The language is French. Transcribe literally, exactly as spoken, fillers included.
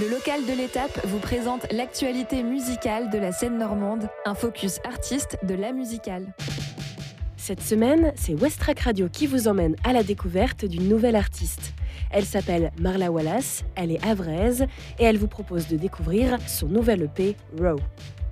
Le local de l'étape vous présente l'actualité musicale de la scène normande, un focus artiste de la musicale. Cette semaine, c'est Westrack Radio qui vous emmène à la découverte d'une nouvelle artiste. Elle s'appelle Marla Wallace, elle est havraise et elle vous propose de découvrir son nouvel E P, Raw.